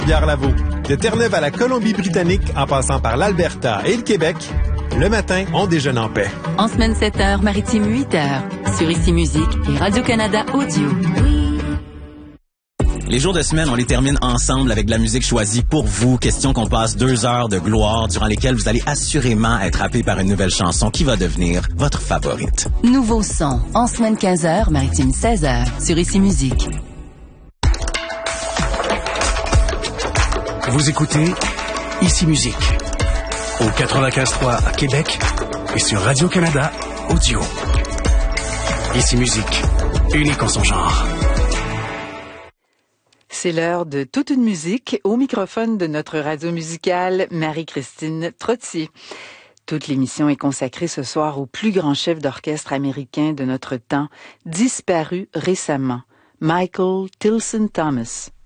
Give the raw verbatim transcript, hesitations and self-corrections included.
Pierre-Lavaux. De Terre-Neuve à la Colombie-Britannique, en passant par l'Alberta et le Québec, le matin, on déjeune en paix. En semaine sept heures, maritime huit heures. Sur Ici Musique et Radio-Canada Audio. Les jours de semaine, on les termine ensemble avec de la musique choisie pour vous. Question qu'on passe deux heures de gloire durant lesquelles vous allez assurément être happé par une nouvelle chanson qui va devenir votre favorite. Nouveau son. En semaine quinze heures, maritime seize heures. Sur Ici Musique. Vous écoutez Ici Musique au quatre-vingt-quinze trois à Québec et sur Radio-Canada Audio. Ici Musique, unique en son genre. C'est l'heure de toute une musique au microphone de notre radio musicale Marie-Christine Trottier. Toute l'émission est consacrée ce soir au plus grand chef d'orchestre américain de notre temps, disparu récemment, Michael Tilson Thomas.